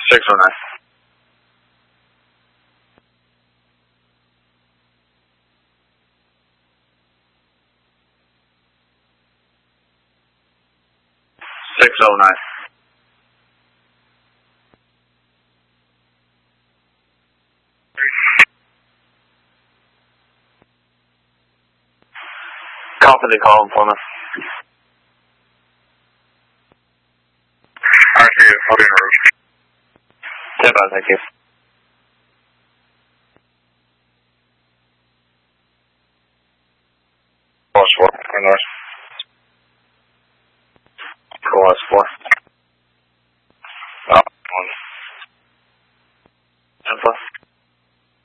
609. Copy the call, informant. Alright, I'll be en route. Step out, thank you. North.